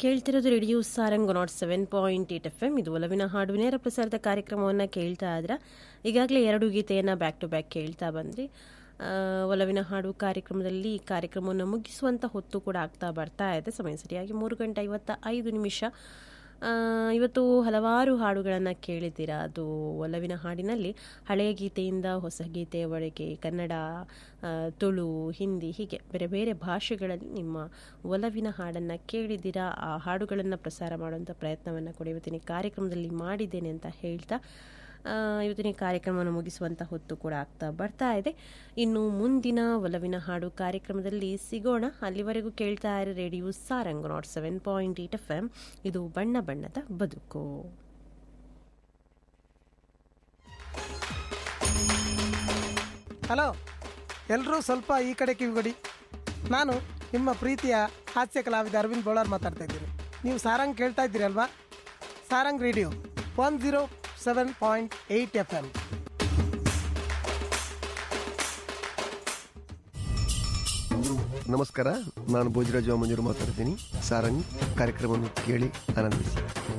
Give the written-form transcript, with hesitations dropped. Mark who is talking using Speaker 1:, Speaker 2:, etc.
Speaker 1: ಕೇಳ್ತಿರೋದು radio Sarang 107.8 FM. ಇದು ಒಲವಿನ ಹಾಡು ನೇರ ಪ್ರಸಾರದ ಕಾರ್ಯಕ್ರಮವನ್ನು ಕೇಳ್ತಾ ಇದ್ರೆ ಈಗಾಗಲೇ 2 ಗೀತೆಯನ್ನು ಬ್ಯಾಕ್ ಟು ಬ್ಯಾಕ್ ಕೇಳ್ತಾ ಬಂದ್ರಿ. ಒಲವಿನ ಹಾಡು ಕಾರ್ಯಕ್ರಮದಲ್ಲಿ ಈ ಕಾರ್ಯಕ್ರಮವನ್ನು ಮುಗಿಸುವಂಥ ಹೊತ್ತು ಕೂಡ ಆಗ್ತಾ ಬರ್ತಾ ಇದೆ. ಸಮಯ ಸರಿಯಾಗಿ 3:55. ಇವತ್ತು ಹಲವಾರು ಹಾಡುಗಳನ್ನು ಕೇಳಿದ್ದೀರಾ. ಅದು ಒಲವಿನ ಹಾಡಿನಲ್ಲಿ ಹಳೆಯ ಗೀತೆಯಿಂದ ಹೊಸ ಗೀತೆಯವರೆಗೆ ಕನ್ನಡ, ತುಳು, ಹಿಂದಿ ಹೀಗೆ ಬೇರೆ ಬೇರೆ ಭಾಷೆಗಳಲ್ಲಿ ನಿಮ್ಮ ಒಲವಿನ ಹಾಡನ್ನು ಕೇಳಿದ್ದೀರಾ. ಆ ಹಾಡುಗಳನ್ನು ಪ್ರಸಾರ ಮಾಡುವಂಥ ಪ್ರಯತ್ನವನ್ನು ಕೂಡ ಇವತ್ತಿನ ಕಾರ್ಯಕ್ರಮದಲ್ಲಿ ಮಾಡಿದ್ದೇನೆ ಅಂತ ಹೇಳ್ತಾ ಇವತ್ತಿನ ಕಾರ್ಯಕ್ರಮವನ್ನು ಮುಗಿಸುವಂಥ ಹೊತ್ತು ಕೂಡ ಆಗ್ತಾ ಬರ್ತಾ ಇದೆ. ಇನ್ನು ಮುಂದಿನ ಒಲವಿನ ಹಾಡು ಕಾರ್ಯಕ್ರಮದಲ್ಲಿ ಸಿಗೋಣ. ಅಲ್ಲಿವರೆಗೂ ಕೇಳ್ತಾ ಇರೋ ರೇಡಿಯೋ ಸಾರಂಗ್ 107.8 FM. ಇದು ಬಣ್ಣ ಬಣ್ಣದ ಬದುಕು.
Speaker 2: ಹಲೋ, ಎಲ್ಲರೂ ಸ್ವಲ್ಪ ಈ ಕಡೆ ಕಿವಿಗೊಡಿ. ನಾನು ನಿಮ್ಮ ಪ್ರೀತಿಯ ಹಾಸ್ಯ ಕಲಾವಿದ ಅರವಿಂದ್ ಬೋಳಾರ್ ಮಾತಾಡ್ತಾ ಇದ್ದೀನಿ. ನೀವು ಸಾರಂಗ್ ಕೇಳ್ತಾ ಇದ್ದೀರಿ ಅಲ್ವಾ? Sarang radio 107.8 FM.
Speaker 3: ನಮಸ್ಕಾರ, ನಾನು ಭೋಜರಾಜ ಮಂಜೂರು ಮಾತಾಡ್ತೀನಿ. ಸಾರಂಗ್ ಕಾರ್ಯಕ್ರಮವನ್ನು ಕೇಳಿ ಆನಂದಿಸಿ.